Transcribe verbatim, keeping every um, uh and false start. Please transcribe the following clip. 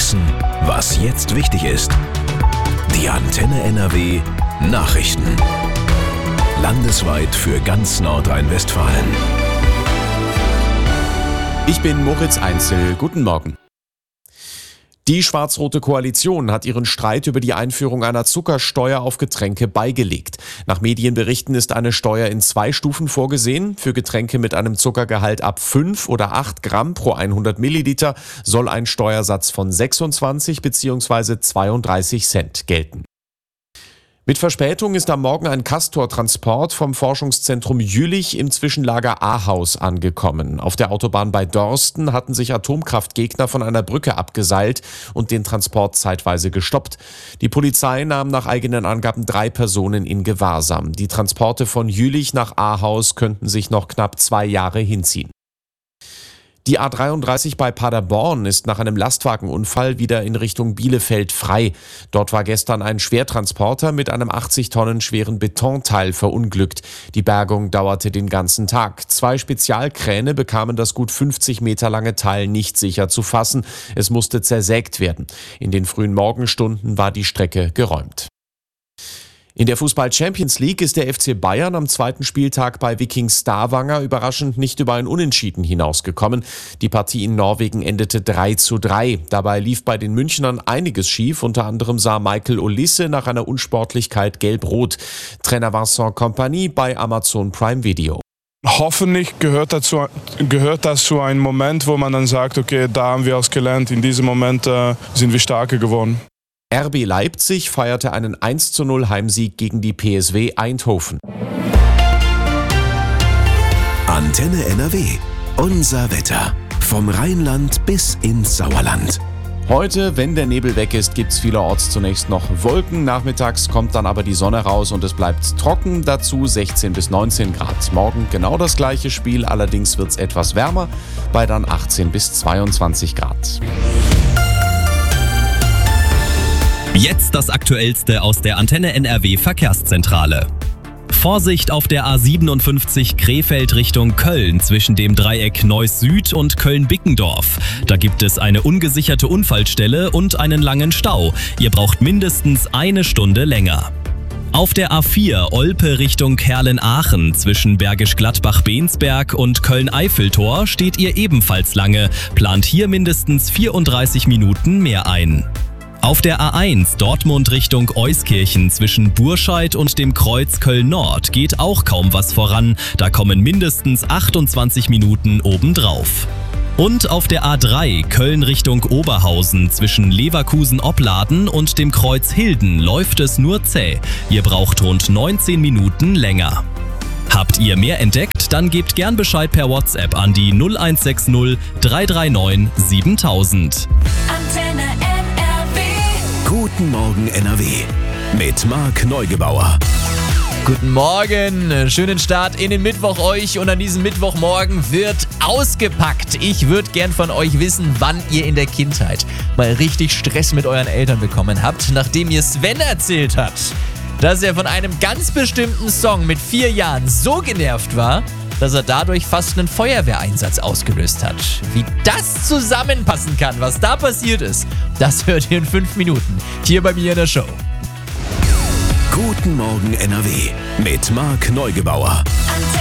wissen, was jetzt wichtig ist. Die Antenne N R W Nachrichten. Landesweit für ganz Nordrhein-Westfalen. Ich bin Moritz Einzel. Guten Morgen. Die schwarz-rote Koalition hat ihren Streit über die Einführung einer Zuckersteuer auf Getränke beigelegt. Nach Medienberichten ist eine Steuer in zwei Stufen vorgesehen. Für Getränke mit einem Zuckergehalt ab fünf oder acht Gramm pro hundert Milliliter soll ein Steuersatz von sechsundzwanzig bzw. zweiunddreißig Cent gelten. Mit Verspätung ist am Morgen ein Castor-Transport vom Forschungszentrum Jülich im Zwischenlager Ahaus angekommen. Auf der Autobahn bei Dorsten hatten sich Atomkraftgegner von einer Brücke abgeseilt und den Transport zeitweise gestoppt. Die Polizei nahm nach eigenen Angaben drei Personen in Gewahrsam. Die Transporte von Jülich nach Ahaus könnten sich noch knapp zwei Jahre hinziehen. Die A dreiunddreißig bei Paderborn ist nach einem Lastwagenunfall wieder in Richtung Bielefeld frei. Dort war gestern ein Schwertransporter mit einem achtzig Tonnen schweren Betonteil verunglückt. Die Bergung dauerte den ganzen Tag. Zwei Spezialkräne bekamen das gut fünfzig Meter lange Teil nicht sicher zu fassen. Es musste zersägt werden. In den frühen Morgenstunden war die Strecke geräumt. In der Fußball-Champions League ist der F C Bayern am zweiten Spieltag bei Viking Stavanger überraschend nicht über ein Unentschieden hinausgekommen. Die Partie in Norwegen endete drei zu drei. Dabei lief bei den Münchnern einiges schief. Unter anderem sah Michael Olise nach einer Unsportlichkeit gelb-rot. Trainer Vincent Kompany bei Amazon Prime Video. Hoffentlich gehört, dazu, gehört das zu einem Moment, wo man dann sagt, okay, da haben wir es gelernt. In diesem Moment äh, sind wir stärker geworden. R B Leipzig feierte einen eins zu null Heimsieg gegen die P S V Eindhoven. Antenne N R W. Unser Wetter. Vom Rheinland bis ins Sauerland. Heute, wenn der Nebel weg ist, gibt es vielerorts zunächst noch Wolken. Nachmittags kommt dann aber die Sonne raus und es bleibt trocken. Dazu sechzehn bis neunzehn Grad. Morgen genau das gleiche Spiel, allerdings wird es etwas wärmer, bei dann achtzehn bis zweiundzwanzig Grad. Jetzt das Aktuellste aus der Antenne N R W Verkehrszentrale. Vorsicht auf der A siebenundfünfzig Krefeld Richtung Köln zwischen dem Dreieck Neuss Süd und Köln-Bickendorf. Da gibt es eine ungesicherte Unfallstelle und einen langen Stau. Ihr braucht mindestens eine Stunde länger. Auf der A vier Olpe Richtung Herlen-Aachen zwischen Bergisch Gladbach-Bensberg und Köln-Eiffeltor steht ihr ebenfalls lange. Plant hier mindestens vierunddreißig Minuten mehr ein. Auf der A eins Dortmund Richtung Euskirchen zwischen Burscheid und dem Kreuz Köln-Nord geht auch kaum was voran. Da kommen mindestens achtundzwanzig Minuten obendrauf. Und auf der A drei Köln Richtung Oberhausen zwischen Leverkusen-Opladen und dem Kreuz Hilden läuft es nur zäh. Ihr braucht rund neunzehn Minuten länger. Habt ihr mehr entdeckt? Dann gebt gern Bescheid per WhatsApp an die null eins sechs null drei drei neun siebentausend. Antenne N R W. Guten Morgen N R W mit Marc Neugebauer. Guten Morgen, schönen Start in den Mittwoch euch und an diesem Mittwochmorgen wird ausgepackt. Ich würde gern von euch wissen, wann ihr in der Kindheit mal richtig Stress mit euren Eltern bekommen habt, nachdem ihr Sven erzählt hat, dass er von einem ganz bestimmten Song mit vier Jahren so genervt war, dass er dadurch fast einen Feuerwehreinsatz ausgelöst hat. Wie das zusammenpassen kann, was da passiert ist, das hört ihr in fünf Minuten hier bei mir in der Show. Guten Morgen N R W mit Marc Neugebauer.